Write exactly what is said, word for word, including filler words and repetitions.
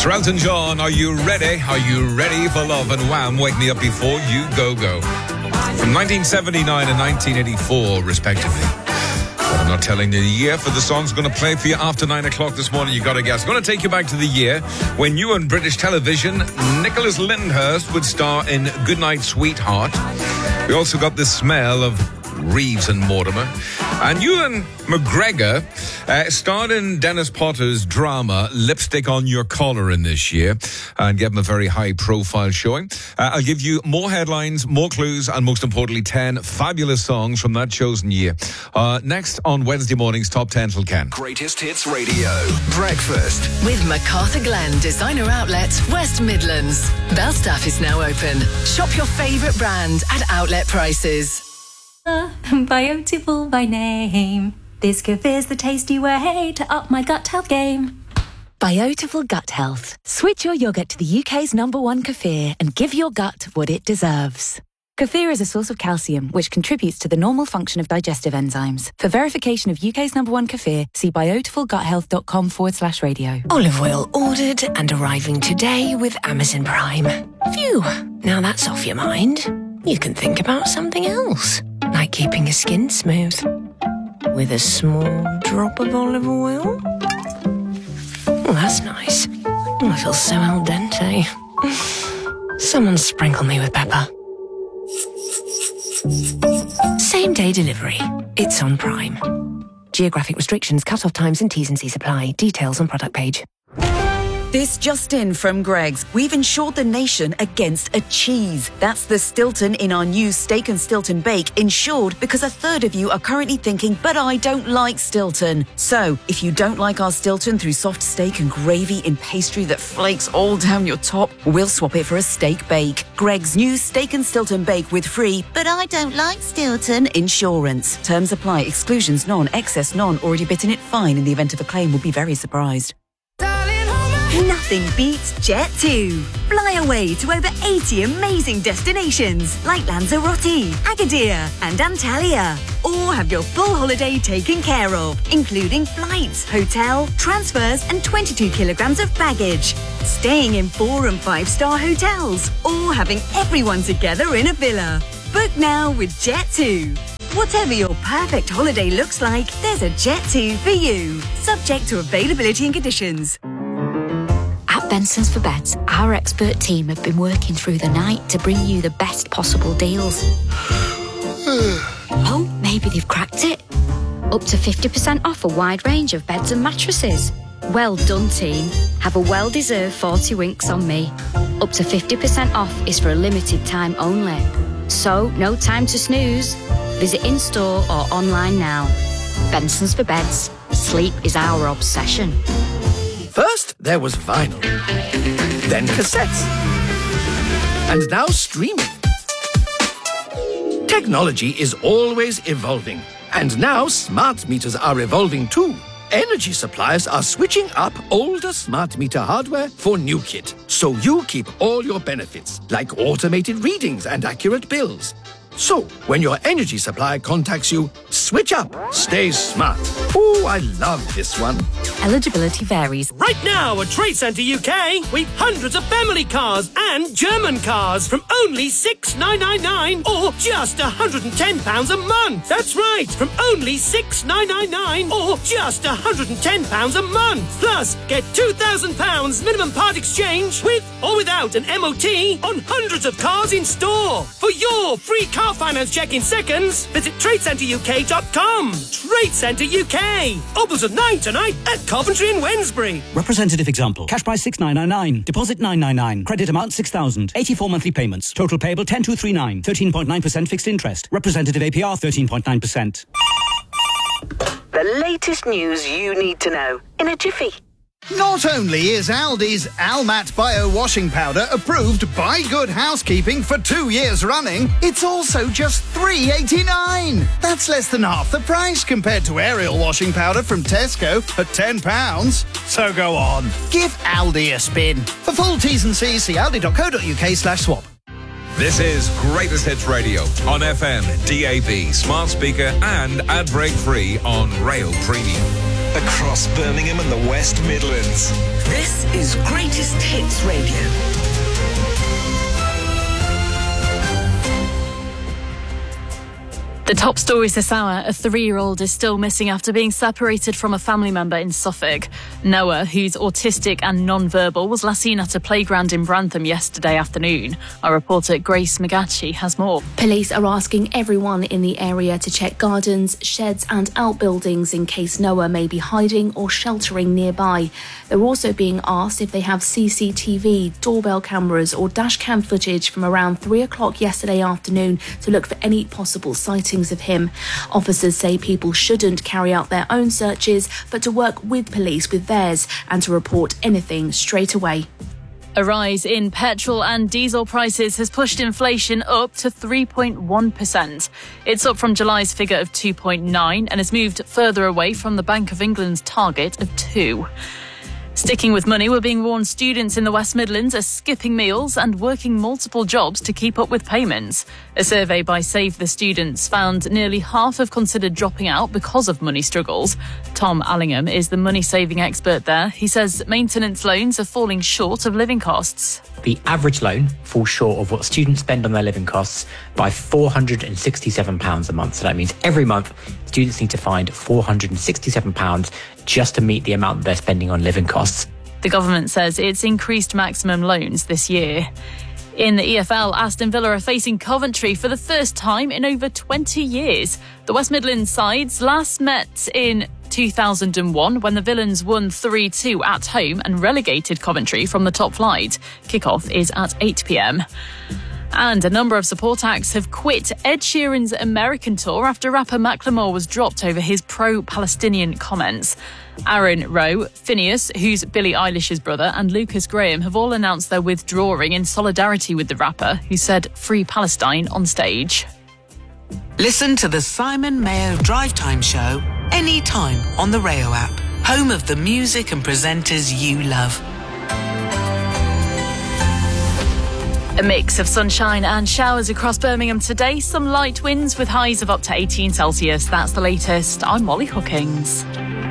Sir Elton John, are you ready? Are you ready for love? And Wham, Wake Me Up Before You Go Go. From nineteen seventy-nine and nineteen eighty-four, respectively. But I'm not telling you the year, for the song's going to play for you after nine o'clock this morning. You got to guess. I'm going to take you back to the year when you and British television, Nicholas Lyndhurst would star in Goodnight Sweetheart. We also got the smell of Reeves and Mortimer. And Ewan McGregor uh, starred in Dennis Potter's drama Lipstick on Your Collar in this year and gave him a very high-profile showing. Uh, I'll give you more headlines, more clues, and most importantly, ten fabulous songs from that chosen year. Uh, next on Wednesday morning's Top ten till Ken. Greatest Hits Radio. Breakfast. With MacArthur Glen Designer Outlet, West Midlands. Belstaff is now open. Shop your favourite brand at outlet prices. Biotiful by name. This Kefir's the tasty way to up my gut health game. Biotiful Gut Health. Switch your yoghurt to the U K's number one kefir and give your gut what it deserves. Kefir is a source of calcium, which contributes to the normal function of digestive enzymes. For verification of U K's number one kefir, see biotifulguthealth.com forward slash radio. Olive oil ordered and arriving today with Amazon Prime. Phew, now that's off your mind. You can think about something else, like keeping your skin smooth. With a small drop of olive oil. Oh, that's nice. Oh, I feel so al dente. Someone sprinkle me with pepper. Same day delivery. It's on Prime. Geographic restrictions, cut-off times and T's and C's apply. Details on product page. This just in from Greggs. We've insured the nation against a cheese. That's the Stilton in our new Steak and Stilton Bake, insured because a third of you are currently thinking, but I don't like Stilton. So, if you don't like our Stilton through soft steak and gravy in pastry that flakes all down your top, we'll swap it for a steak bake. Greggs' new Steak and Stilton Bake with free, but I don't like Stilton insurance. Terms apply. Exclusions none. Excess none. Already bitten it fine in the event of a claim. Will be very surprised. Nothing beats Jet two. Fly away to over eighty amazing destinations like Lanzarote, Agadir and Antalya. Or have your full holiday taken care of, including flights, hotel, transfers and twenty-two kilograms of baggage. Staying in four and five star hotels or having everyone together in a villa. Book now with Jet two. Whatever your perfect holiday looks like, there's a Jet two for you. Subject to availability and conditions. At Benson's for Beds, our expert team have been working through the night to bring you the best possible deals. Oh, maybe they've cracked it. Up to fifty percent off a wide range of beds and mattresses. Well done, team. Have a well-deserved forty winks on me. Up to fifty percent off is for a limited time only. So, no time to snooze. Visit in-store or online now. Benson's for Beds. Sleep is our obsession. First, there was vinyl, then cassettes, and now streaming. Technology is always evolving, and now smart meters are evolving too. Energy suppliers are switching up older smart meter hardware for new kit, so you keep all your benefits, like automated readings and accurate bills. So, when your energy supplier contacts you, switch up, stay smart. Ooh, I love this one. Eligibility varies. Right now at Trade Centre U K, we've hundreds of family cars and German cars from only six thousand nine hundred ninety-nine pounds or just one hundred ten pounds a month. That's right, from only six thousand nine hundred ninety-nine pounds or just one hundred ten pounds a month. Plus, get two thousand pounds minimum part exchange with or without an M O T on hundreds of cars in store. For your free car finance check in seconds, visit trade centre U K dot com. Trade Centre U K. Opens at nine tonight at Coventry and Wednesbury. Representative example. Cash price six thousand nine hundred ninety-nine. Deposit nine hundred ninety-nine. Credit amount six thousand. eighty-four monthly payments. Total payable ten thousand two hundred thirty-nine. thirteen point nine percent fixed interest. Representative A P R thirteen point nine percent. The latest news you need to know in a jiffy. Not only is Aldi's Almat Bio Washing Powder approved by Good Housekeeping for two years running, it's also just three pounds eighty-nine. That's less than half the price compared to Ariel Washing Powder from Tesco at ten pounds. So go on, give Aldi a spin. For full T's and C's, see aldi.co.uk slash swap. This is Greatest Hits Radio on F M, D A B, smart speaker and ad break free on Rail Premium. across Birmingham and the West Midlands. This is Greatest Hits Radio. The top stories this hour: a three-year-old is still missing after being separated from a family member in Suffolk. Noah, who's autistic and non-verbal, was last seen at a playground in Brantham yesterday afternoon. Our reporter Grace McGatchy has more. Police are asking everyone in the area to check gardens, sheds and outbuildings in case Noah may be hiding or sheltering nearby. They're also being asked if they have C C T V, doorbell cameras or dashcam footage from around three o'clock yesterday afternoon to look for any possible sightings of him. Officers say people shouldn't carry out their own searches, but to work with police with theirs and to report anything straight away. A rise in petrol and diesel prices has pushed inflation up to three point one percent. It's up from July's figure of two point nine and has moved further away from the Bank of England's target of two. Sticking with money, we're being warned students in the West Midlands are skipping meals and working multiple jobs to keep up with payments. A survey by Save the Students found nearly half have considered dropping out because of money struggles. Tom Allingham is the money-saving expert there. He says maintenance loans are falling short of living costs. The average loan falls short of what students spend on their living costs by four hundred sixty-seven pounds a month. So that means every month students need to find four hundred sixty-seven pounds just to meet the amount they're spending on living costs. The government says it's increased maximum loans this year. In the E F L, Aston Villa are facing Coventry for the first time in over twenty years. The West Midlands sides last met in two thousand one when the Villains won three two at home and relegated Coventry from the top flight. Kickoff is at eight p.m. And a number of support acts have quit Ed Sheeran's American tour after rapper Macklemore was dropped over his pro-Palestinian comments. Aaron Rowe, Phineas, who's Billie Eilish's brother, and Lucas Graham have all announced they're withdrawing in solidarity with the rapper, who said "Free Palestine" on stage. Listen to the Simon Mayo Drive Time Show anytime on the Rayo app, home of the music and presenters you love. A mix of sunshine and showers across Birmingham today. Some light winds with highs of up to eighteen Celsius. That's the latest. I'm Molly Hookings.